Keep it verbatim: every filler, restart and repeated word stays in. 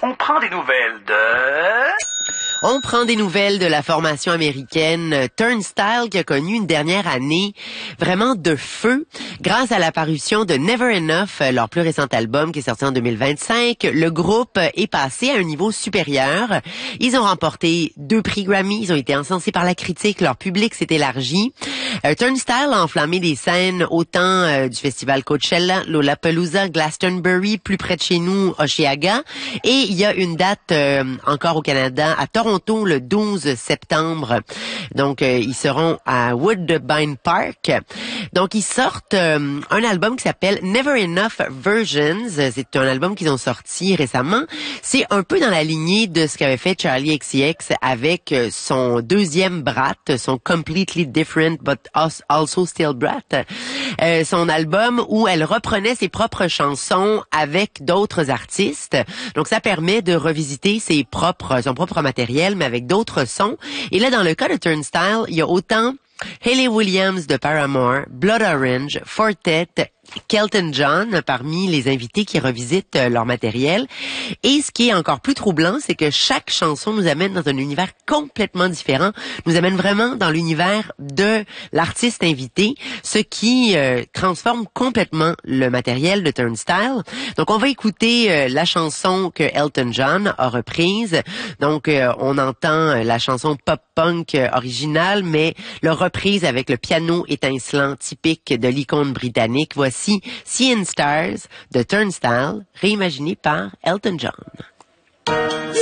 On prend des nouvelles de... On prend des nouvelles de la formation américaine Turnstile qui a connu une dernière année vraiment de feu grâce à la parution de Never Enough, leur plus récent album qui est sorti en deux mille vingt-cinq. Le groupe est passé à un niveau supérieur. Ils ont remporté deux prix Grammy, ils ont été encensés par la critique, leur public s'est élargi. Euh, Turnstile a enflammé des scènes autant euh, du festival Coachella, Lollapalooza, Glastonbury, plus près de chez nous, Osheaga. Et il y a une date euh, encore au Canada, à Toronto, le douze septembre. Donc, euh, ils seront à Woodbine Park. Donc, ils sortent euh, un album qui s'appelle Never Enough Versions. C'est un album qu'ils ont sorti récemment. C'est un peu dans la lignée de ce qu'avait fait Charli X C X avec son deuxième Brat, son Completely Different but Also Still Brat. Euh, son album où elle reprenait ses propres chansons avec d'autres artistes. Donc, ça permet de revisiter ses propres, son propre matériel, mais avec d'autres sons. Et là, dans le cas de Turnstile, il y a autant Hayley Williams de Paramore, Blood Orange, Fortet, Kelton John parmi les invités qui revisitent euh, leur matériel. Et ce qui est encore plus troublant, c'est que chaque chanson nous amène dans un univers complètement différent, nous amène vraiment dans l'univers de l'artiste invité, ce qui euh, transforme complètement le matériel de Turnstile. Donc on va écouter euh, la chanson que Elton John a reprise. Donc euh, on entend la chanson pop-punk euh, originale, mais leur reprise avec le piano étincelant typique de l'icône britannique. Voici Seeing Stars de Turnstile, réimaginé par Elton John.